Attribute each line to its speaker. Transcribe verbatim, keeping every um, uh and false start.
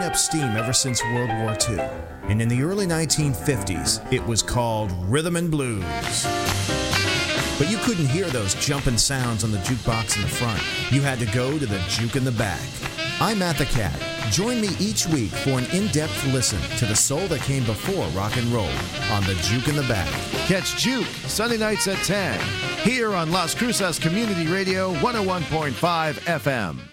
Speaker 1: picking up steam ever since World War Two. And in the early nineteen fifties, it was called Rhythm and Blues. But you couldn't hear those jumping sounds on the jukebox in the front. You had to go to the juke in the back. I'm Matt the Cat. Join me each week for an in-depth listen to the soul that came before rock and roll on the Juke in the Back.
Speaker 2: Catch Juke Sunday nights at ten here on Las Cruces Community Radio one oh one point five F M.